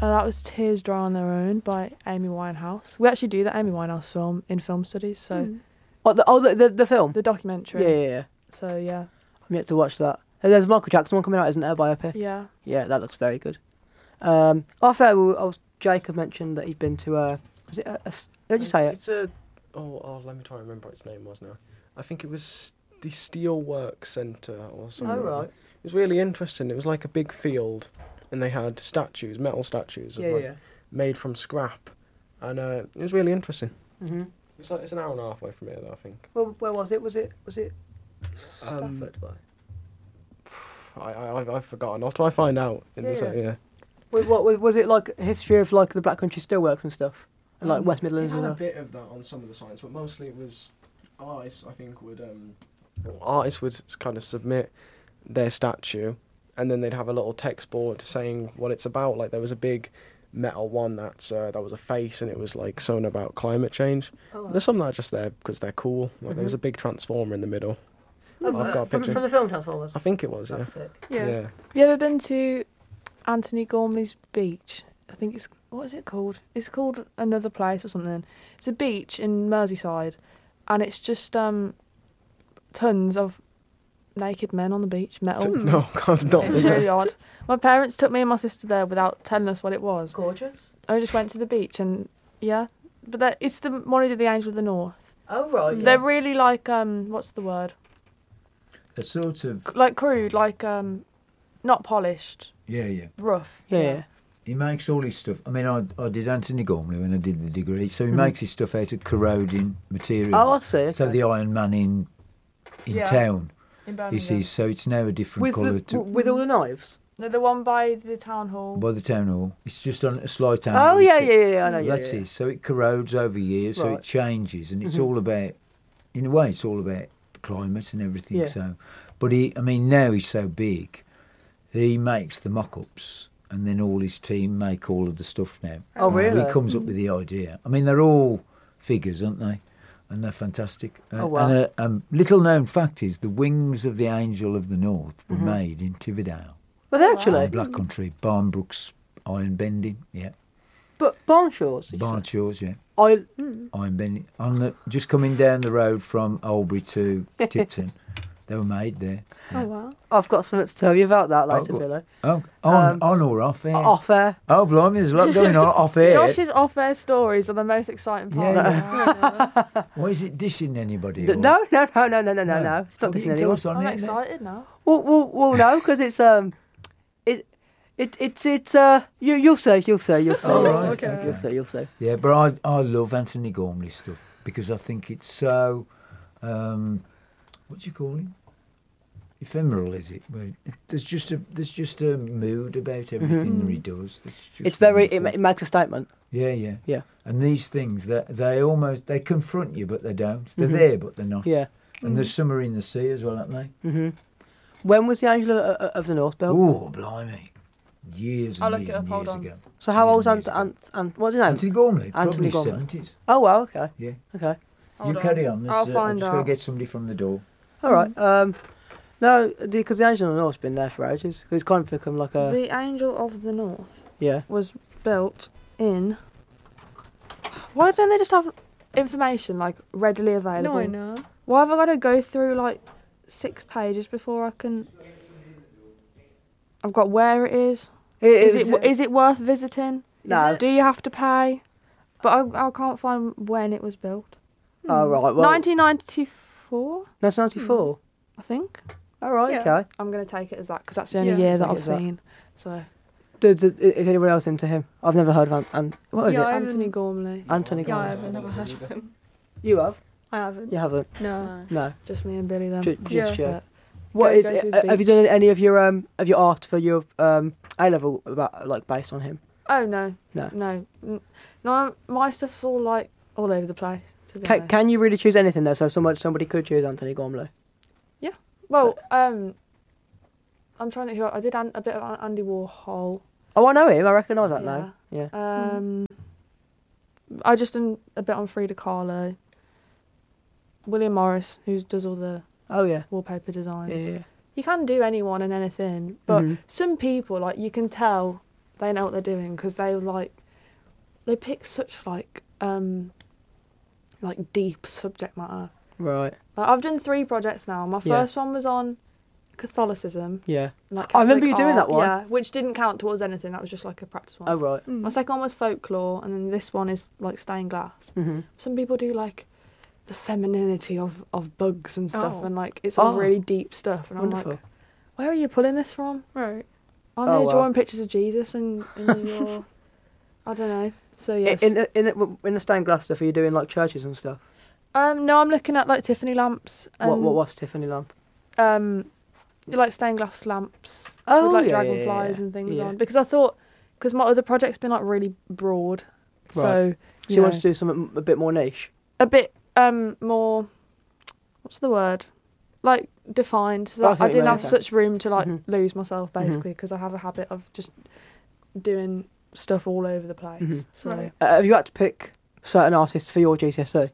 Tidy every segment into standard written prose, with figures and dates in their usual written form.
That was Tears Dry on Their Own by Amy Winehouse. We actually do the Amy Winehouse film in film studies, so... The film? The documentary. Yeah. So, yeah. I'm yet to watch that. There's a Michael Jackson one coming out, isn't there, biopic? Yeah. Yeah, that looks very good. Jacob mentioned that he'd been to how did you say it? It's let me try and remember what its name was now. I think it was the Steelworks Centre or something. Oh, right. It was really interesting. It was like a big field, and they had statues, metal statues, made from scrap, and it was really interesting. Mm-hmm. It's an hour and a half away from here, though, I think. Well, where was it? Was it Stafford? I've forgotten. I'll try and find out. What was it like? History of like the Black Country Steelworks and stuff, and like West Midlands It and had a stuff. bit of that on some of the signs, but mostly it was artists. I think artists would kind of submit their statue, and then they'd have a little text board saying what it's about. Like there was a big metal one that was a face, and it was like something about climate change. Oh, wow. There's some that are just there because they're cool. Like there was a big transformer in the middle. I've got a from picture. the film Transformers. I think it was. That's sick. Yeah. Yeah. Have you ever been to Anthony Gormley's beach? I think it's... What is it called? It's called Another Place or something. It's a beach in Merseyside, and it's just tons of naked men on the beach, metal. No, I've not. It's really odd. My parents took me and my sister there without telling us what it was. Gorgeous. I just went to the beach and, yeah. But it's the one who did The Angel of the North. Oh, right. They're really like, what's the word? A sort of... Like crude, like, not polished. Yeah. Rough. Yeah. He makes all his stuff. I mean, I did Anthony Gormley when I did the degree, so he makes his stuff out of corroding material. Oh, I see. Okay. So the Iron Man in town, In you Birmingham. see, so it's now a different colour with all the knives. No, the one by the town hall. by the town hall. It's just on a slight angle. Oh you yeah, see. I know. That's it. So it corrodes over years, so Right. it changes, and it's all about, in a way, it's all about the climate and everything. Yeah. So, but now he's so big, he makes the mock-ups, and then all his team make all of the stuff now. Oh, really? He comes up with the idea. I mean, they're all figures, aren't they? And they're fantastic. Oh, wow. And a little-known fact is the wings of the Angel of the North were made in Tividale. Well, they actually. Black Country, Barnbrooks, iron bending, yeah. But Barnshaws. did you say? Barnshaws, yeah. Iron bending. Just coming down the road from Albury to Tipton, they were made there. Oh, wow. I've got something to tell you about that later, Oh, Billy. Oh, on or off air? Off air. Oh, blimey, there's a lot going on off air. Josh's off-air stories are the most exciting part. Yeah. Why is it dishing anybody? No. It's not Well, dissing you can tell anyone. us on I'm it, then. excited now. Well, no, because it's you'll see. Oh, right, okay. You'll see. Yeah, but I love Anthony Gormley's stuff because I think it's so, what do you call him? Ephemeral, is it? Well, there's just a mood about everything that he does. That's just It's very. wonderful. It makes a statement. Yeah. Yeah. And these things that they confront you, but they don't. They're there, but they're not. Yeah. And there's Summer in the Sea as well, aren't they? Mm-hmm. When was the Angel of the North built? Oh, blimey! Years I'll and look years it up, and hold years on. ago. So how old's Years and what's his name? Anthony Gormley? Anthony Probably Gormley. 70s. Oh wow. Okay. Yeah. Okay. You carry on. I'll I'm find just going out. to get somebody from the door. All right. No, because the Angel of the North's been there for ages. It's kind of become like a The Angel of the North yeah. was built in... Why don't they just have information, like, readily available? No, I know. Why have I got to go through, like, 6 pages before I can... I've got where it is. Is it worth visiting? No. Do you have to pay? But I can't find when it was built. Oh right. Well, 1994, 1994. I think. All right. Yeah. Okay. I'm going to take it as that because that's the only Yeah. year that Take it I've as that. seen. So Is anyone else into him? I've never heard of what is Yeah, it? I Anthony haven't- Gormley. Anthony Yeah, I Gormley. haven't never heard of him. You have? I haven't. You haven't? No. No. Just me and Billy then. Just Yeah. you. But What Go- is go it? to his Have you beach. done any of your art for your A level about like based on him? Oh no. No. No, my stuff's all like all over the place. To be honest. Can you really choose anything though? So somebody could choose Anthony Gormley. Well, I'm trying to think. I did a bit of Andy Warhol. Oh, I know him. I recognise that name. Yeah. I just done a bit on Frida Kahlo. William Morris, who does all the Oh yeah. wallpaper designs. Yeah. You can do anyone and anything, but Mhm. some people, like, you can tell they know what they're doing because they pick such like deep subject matter. Right. Like I've done 3 projects now. My Yeah. first one was on Catholicism. Yeah. Like I remember Catholic you doing art, that one. Yeah, which didn't count towards anything. That was just like a practice one. Oh right. My second one was folklore, and then this one is like stained glass. Mm-hmm. Some people do like the femininity of bugs and stuff, Oh. and like it's all Oh. really deep stuff. And I'm Wonderful. like, where are you pulling this from? Right. I'm Oh, here wow. drawing pictures of Jesus, and you're, I don't know. So yes. In the stained glass stuff, are you doing like churches and stuff? No, I'm looking at like Tiffany lamps. And, What's Tiffany lamp? like stained glass lamps Oh, with like yeah, dragonflies yeah, and things yeah. on. Because I thought, because my other project's been like really broad, so So you want to do something a bit more niche? a bit more. What's the word? Like defined, so that Okay, I didn't yeah, have okay. such room to like Mhm. lose myself basically, because I have a habit of just doing stuff all over the place. Mhm. So Right. Have you had to pick certain artists for your GCSE,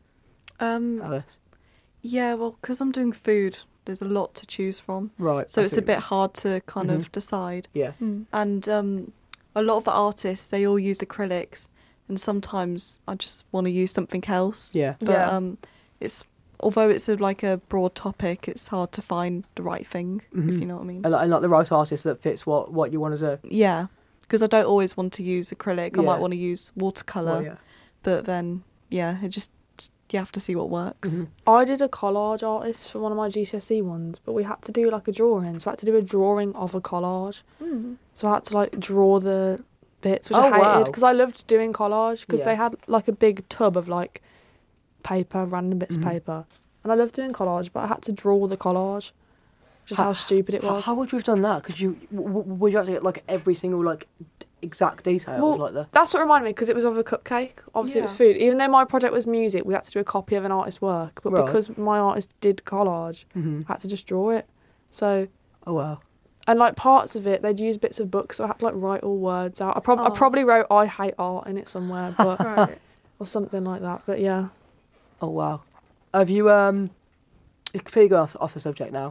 Alice? Yeah, well, because I'm doing food, there's a lot to choose from. Right. So I it's see a what bit you hard to kind Mhm. of decide. mean. Yeah. And a lot of the artists, they all use acrylics, and sometimes I just want to use something else. Yeah. But Yeah. it's although it's like a broad topic, it's hard to find the right thing, if Mhm. you know what I mean. And like the right artist that fits what you want to do. Yeah, because I don't always want to use acrylic. I Yeah. might want to use watercolor, Well, yeah. but then it just you have to see what works. Mhm. I did a collage artist for one of my GCSE ones, but we had to do like a drawing. So I had to do a drawing of a collage. So I had to like draw the bits, which Oh, I hated wow. because I loved doing collage because Yeah. they had like a big tub of like paper, random bits Mhm. of paper, and I loved doing collage, but I had to draw the collage. Just how stupid it was. How would you have done that? Because would you have to get like every single like exact detail Well, of like the. That's what reminded me because it was of a cupcake. Obviously, it was Yeah. food. Even though my project was music, we had to do a copy of an artist's work. But Right. because my artist did collage, Mhm. I had to just draw it. So. Oh wow. And like parts of it, they'd use bits of books, so I had to like write all words out. I Oh. probably wrote "I hate art" in it somewhere, but Right. or something like that. But yeah, Oh wow. Have you It's completely gone off the subject now.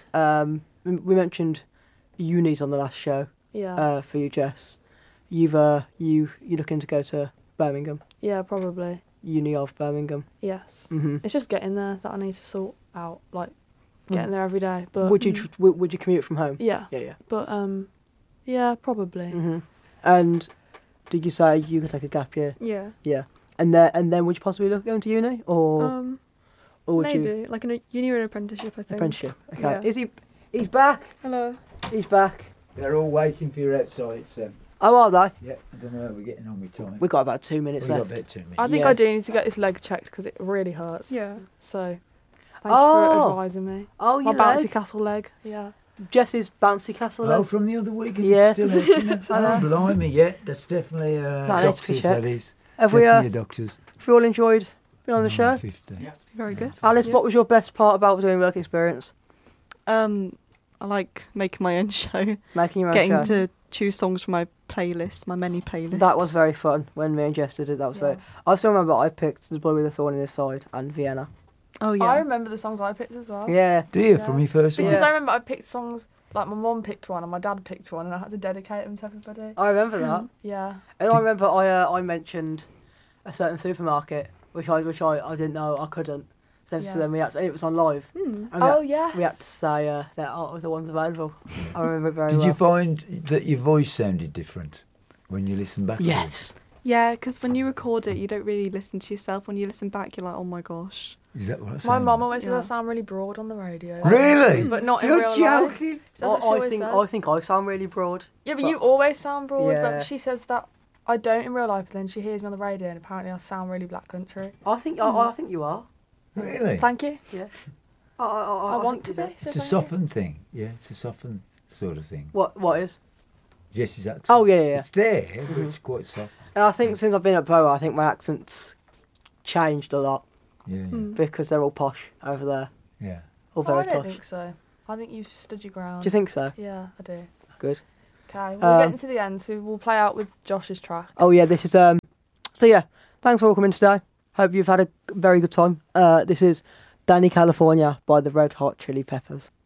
We mentioned unis on the last show. yeah, For you, Jess. You're looking to go to Birmingham, yeah, probably Uni of Birmingham. yes. Mm-hmm. It's just getting there that I need to sort out, like getting there every day. But Would you commute from home? yeah, Yeah, yeah. but yeah, probably. Mm-hmm. And did you say you could take a gap year? Yeah. Yeah. And then would you possibly look at going to uni, or would you Maybe like a uni or an apprenticeship. I think. apprenticeship? Okay. Yeah. Is he? He's back. Hello. He's back. They're all waiting for you outside, so Oh, are they? yeah, I don't know how we're getting on with time. We've got about 2 minutes We've got left. about 2 minutes. I think Yeah. I do need to get this leg checked because it really hurts. Yeah. So thanks Oh. for advising me. Oh, My you bouncy know, castle leg. Yeah. Jess's bouncy castle. Oh, leg. from the other week, and Yeah. it's still hurting us. I know. Oh, blimey, yeah, that's definitely That needs to be doctors, that checked. is. Have we? Definitely a doctors. Have we all enjoyed being on the show? 50. Very good. Alice, Yeah. what was your best part about doing work experience? I like making my own show, Making your own getting show. to choose songs from my playlist, my many playlists. That was very fun when me and Jess did it. That was very. I still remember I picked "The Boy with a Thorn in His Side" and Vienna. Oh I yeah. remember the songs I picked as well. Yeah. Do you, Yeah. from your first one? Because Yeah. I remember I picked songs, like my mum picked one and my dad picked one, and I had to dedicate them to everybody. I remember that. Yeah. And I remember I mentioned a certain supermarket which I didn't know I couldn't. So Yeah. then it was on live. And Oh, we yes. had to say that art was the ones available. I remember it very Did well. you find that your voice sounded different when you listened back to it? Yes. Yeah, because when you record it, you don't really listen to yourself. When you listen back, you're like, oh my gosh. Is that what I My sound mum like? always says Yeah. I sound really broad on the radio. Really? But not in You're real life. joking? That's what she I always think says. I think I sound really broad. Yeah, but but- you always sound broad. Yeah. But she says that I don't in real life, but then she hears me on the radio and apparently I sound really black country. I think I think you are. Really? Thank you. Yeah. I want to think you be. do. so It's a thank you. softened thing. Yeah, it's a softened sort of thing. What is? Jess's accent. Oh, yeah, yeah. It's there, but it's quite soft. And I think since I've been at Boa, I think my accent's changed a lot Yeah, yeah. because they're all posh over there, yeah. all Oh, I very don't posh. think so. I think you've stood your ground. Do you think so? Yeah, I do. Good. Okay, we're getting to the end, so we'll play out with Josh's track. Oh yeah, this is So yeah, thanks for all coming today. Hope you've had a very good time. This is Danny California by the Red Hot Chili Peppers.